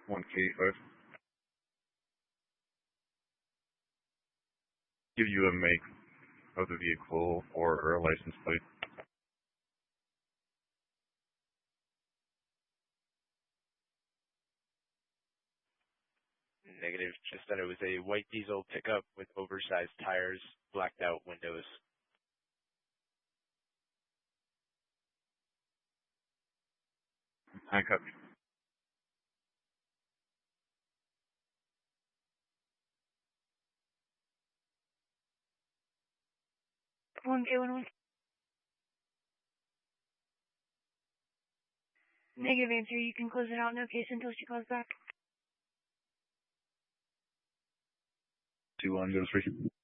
1K5. Give you a make of the vehicle or a license plate. Negative, just that it was a white diesel pickup with oversized tires, blacked out windows. Handcuffed. One K11. Negative answer. You can close it out. No case until she calls back. 2103.